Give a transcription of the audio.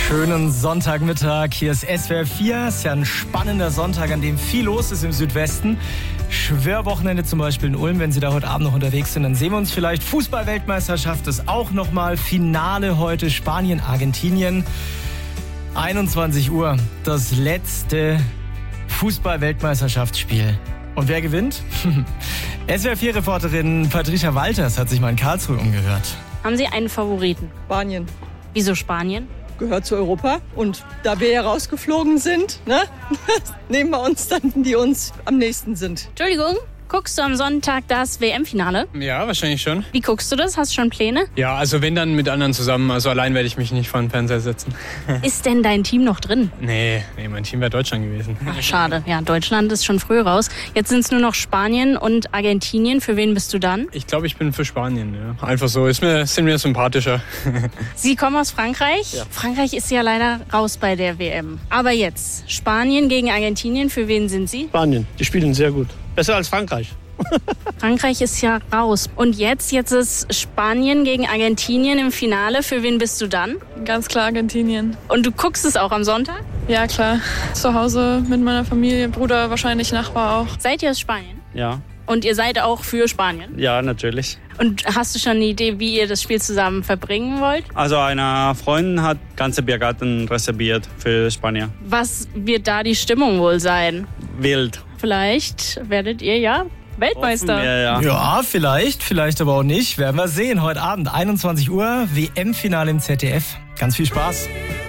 Schönen Sonntagmittag, hier ist SWR 4. Es ist ja ein spannender Sonntag, an dem viel los ist im Südwesten. Schwörwochenende zum Beispiel in Ulm, wenn Sie da heute Abend noch unterwegs sind, dann sehen wir uns vielleicht. Fußball-Weltmeisterschaft ist auch nochmal. Finale heute, Spanien, Argentinien. 21 Uhr, das letzte Fußball-Weltmeisterschaftsspiel. Und wer gewinnt? SWR 4-Reporterin Patricia Walters hat sich mal in Karlsruhe umgehört. Haben Sie einen Favoriten? Spanien. Wieso Spanien? Gehört zu Europa. Und da wir ja rausgeflogen sind, nehmen wir uns dann, die uns am nächsten sind. Entschuldigung, guckst du am Sonntag das WM-Finale? Ja, wahrscheinlich schon. Wie guckst du das? Hast du schon Pläne? Ja, also wenn dann mit anderen zusammen. Also allein werde ich mich nicht vor den Fernseher setzen. Ist denn dein Team noch drin? Nee, mein Team wäre Deutschland gewesen. Ach, schade. Ja, Deutschland ist schon früh raus. Jetzt sind es nur noch Spanien und Argentinien. Für wen bist du dann? Ich glaube, ich bin für Spanien. Ja. Einfach so, sind mir sympathischer. Sie kommen aus Frankreich. Ja. Frankreich ist ja leider raus bei der WM. Aber jetzt, Spanien gegen Argentinien. Für wen sind Sie? Spanien, die spielen sehr gut. Besser als Frankreich. Frankreich ist ja raus. Und jetzt ist Spanien gegen Argentinien im Finale. Für wen bist du dann? Ganz klar Argentinien. Und du guckst es auch am Sonntag? Ja, klar. Zu Hause mit meiner Familie, Bruder, wahrscheinlich Nachbar auch. Seid ihr aus Spanien? Ja. Und ihr seid auch für Spanien? Ja, natürlich. Und hast du schon eine Idee, wie ihr das Spiel zusammen verbringen wollt? Also eine Freundin hat ganze Biergarten reserviert für Spanien. Was wird da die Stimmung wohl sein? Wild. Vielleicht werdet ihr ja Weltmeister. Ja, vielleicht aber auch nicht. Werden wir sehen. Heute Abend 21 Uhr, WM-Finale im ZDF. Ganz viel Spaß.